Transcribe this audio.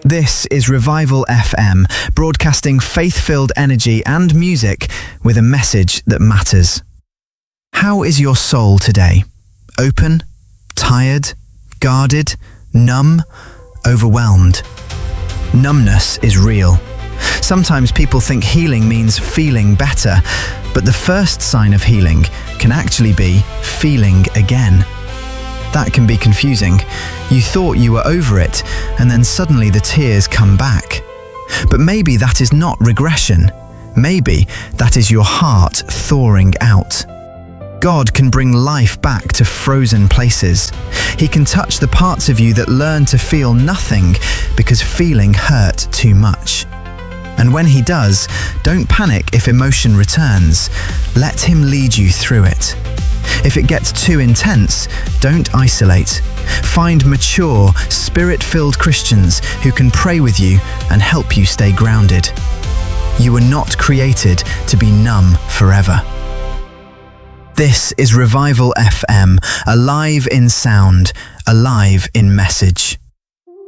This is Revival FM, broadcasting faith-filled energy and music with a message that matters. How is your soul today? Open? Tired? Guarded? Numb? Overwhelmed? Numbness is real. Sometimes people think healing means feeling better, but the first sign of healing can actually be feeling again. That can be confusing. You thought you were over it, and then suddenly the tears come back. But maybe that is not regression. Maybe that is your heart thawing out. God can bring life back to frozen places. He can touch the parts of you that learn to feel nothing because feeling hurt too much. And when He does, don't panic if emotion returns. Let Him lead you through it. If it gets too intense, don't isolate. Find mature, spirit-filled Christians who can pray with you and help you stay grounded. You were not created to be numb forever. This is Revival FM, alive in sound, alive in message.